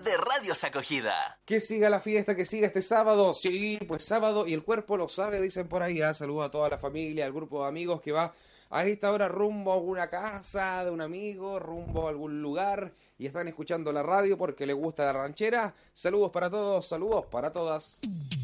de Radio Acogida. Que siga la fiesta, que siga este sábado. Sí, pues sábado y el cuerpo lo sabe, dicen por ahí. Saludos a toda la familia, al grupo de amigos que va a esta hora rumbo a alguna casa de un amigo, rumbo a algún lugar y están escuchando la radio porque les gusta la ranchera. Saludos para todos, saludos para todas.